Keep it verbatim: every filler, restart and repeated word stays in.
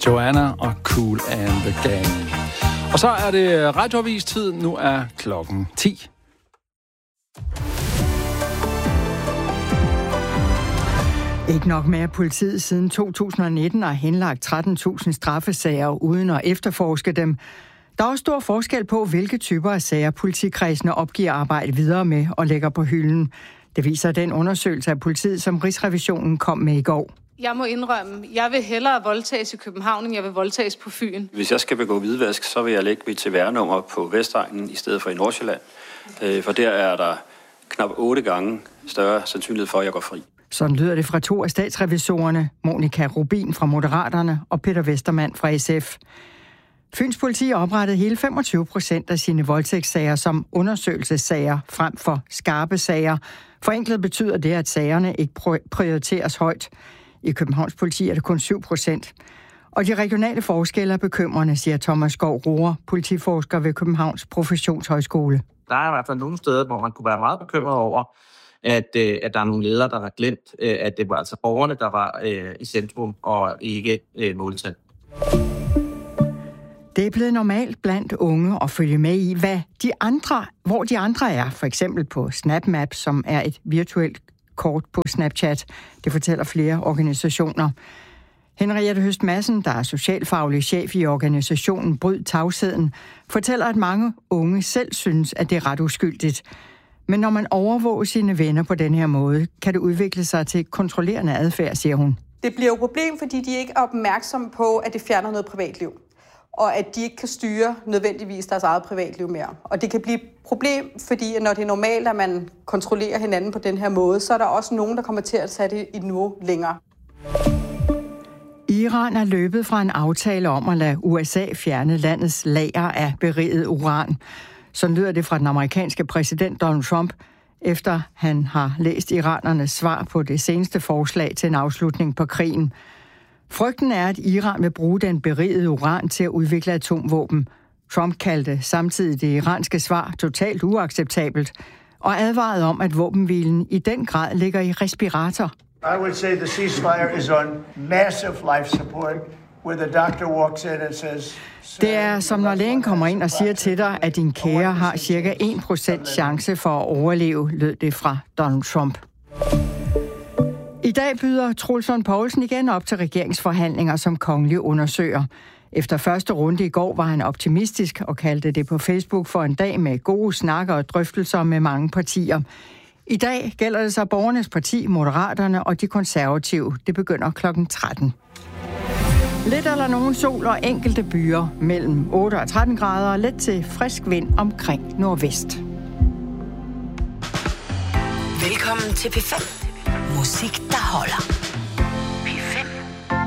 Joanna og Kool and the Gang. Og så er det radioavis-tid. Nu er klokken ti. Ikke nok med, at politiet siden to tusind nitten har henlagt tretten tusind straffesager uden at efterforske dem. Der er også stor forskel på, hvilke typer af sager politikredsene opgiver arbejde videre med og lægger på hylden. Det viser den undersøgelse af politiet, som Rigsrevisionen kom med i går. Jeg må indrømme, jeg vil hellere voldtages i København, end jeg vil voldtages på Fyn. Hvis jeg skal begå hvidvask, så vil jeg lægge mit T V R-nummer på Vestegnen i stedet for i Nordsjælland. For der er der knap otte gange større sandsynlighed for, at jeg går fri. Sådan lyder det fra to af statsrevisorerne, Monika Rubin fra Moderaterne og Peter Vestermand fra S F. Fyns politi oprettede hele femogtyve procent af sine voldtægtssager som undersøgelsessager frem for skarpe sager. Forenklet betyder det, at sagerne ikke prioriteres højt. I Københavns politi er det kun syv procent. Og de regionale forskelle er bekymrende, siger Thomas Skov Rohrer, politiforsker ved Københavns Professionshøjskole. Der er i hvert fald nogle steder, hvor man kunne være meget bekymret over, at, øh, at der er nogle ledere, der har glemt, øh, at det var altså borgerne, der var øh, i centrum og ikke øh, måltal. Det er blevet normalt blandt unge at følge med i, hvad de andre, hvor de andre er. For eksempel på SnapMap, som er et virtuelt kort på Snapchat. Det fortæller flere organisationer. Henriette Høst Madsen, der er socialfaglig chef i organisationen Bryd Tavsheden, fortæller, at mange unge selv synes, at det er ret uskyldigt. Men når man overvåger sine venner på den her måde, kan det udvikle sig til kontrollerende adfærd, siger hun. Det bliver jo et problem, fordi de ikke er opmærksomme på, at det fjerner noget privatliv. Og at de ikke kan styre nødvendigvis deres eget privatliv mere. Og det kan blive et problem, fordi når det er normalt, at man kontrollerer hinanden på den her måde, så er der også nogen, der kommer til at tage det et niveau længere. Iran er løbet fra en aftale om at lade U S A fjerne landets lager af beriget uran. Så lyder det fra den amerikanske præsident Donald Trump, efter han har læst iranernes svar på det seneste forslag til en afslutning på krigen. Frygten er, at Iran vil bruge den berigede uran til at udvikle atomvåben. Trump kaldte samtidig det iranske svar totalt uacceptabelt og advarede om, at våbenhvilen i den grad ligger i respirator. I would say the ceasefire is on massive life support, where the doctor walks in and says... Det er som når lægen kommer ind og siger til dig, at din kære har cirka en procent chance for at overleve, lød det fra Donald Trump. I dag byder Troels Lund Poulsen igen op til regeringsforhandlinger som kongelig undersøger. Efter første runde i går var han optimistisk og kaldte det på Facebook for en dag med gode snakker og drøftelser med mange partier. I dag gælder det så Borgernes Parti, Moderaterne og de konservative. Det begynder klokken tretten. Lidt eller nogen sol og enkelte byer mellem otte og tretten grader og let til frisk vind omkring nordvest. Velkommen til P fem. Musik, der holder.